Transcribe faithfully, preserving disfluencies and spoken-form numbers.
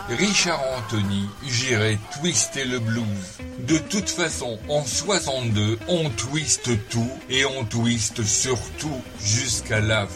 Richard Anthony, j'irai twister le blues. De toute façon, en soixante-deux, on twiste tout et on twiste surtout jusqu'à la